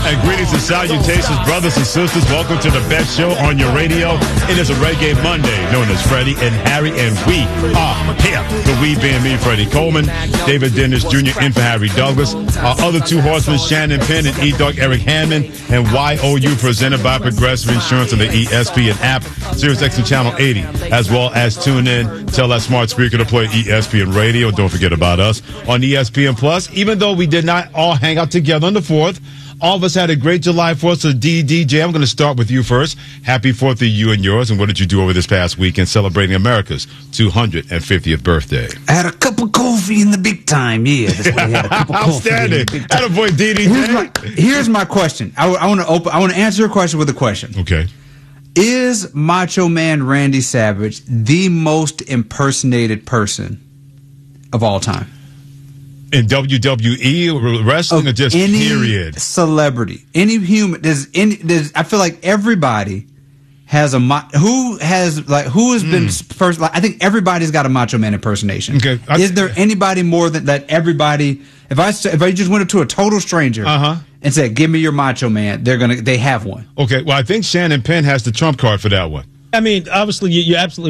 And greetings and salutations, brothers and sisters. Welcome to the best show on your radio. It is a Reggae Monday, known as Freddie and Harry, and we are here. The we being me, Freddie Coleman, David Dennis Jr. in for Harry Douglas. Our other two horsemen, Shannon Penn and E-Dog Eric Hammond, and YOU, presented by Progressive Insurance on the ESPN app, Sirius XM Channel 80, as well as tune in, tell that smart speaker to play ESPN Radio. Don't forget about us on ESPN Plus. Even though we did not all hang out together on the 4th, all of us had a great July 4th. So, DJ, I'm going to start with you first. Happy 4th to you and yours. And what did you do over this past weekend celebrating America's 250th birthday? I had a cup of coffee in the big time. Yeah, that's what I had, a cup of coffee. Outstanding. Attaboy, DJ. Here's my question. I want to answer your question with a question. Okay. Is Macho Man Randy Savage the most impersonated person of all time? In WWE wrestling, or just any period? Celebrity, any human. I feel like everybody has who has been first. Like, I think everybody's got a Macho Man impersonation. Okay, is there anybody more than that? Everybody. If I just went up to a total stranger and said, "Give me your Macho Man," they have one. Okay, well, I think Shannon Penn has the trump card for that one. I mean, obviously, you're absolutely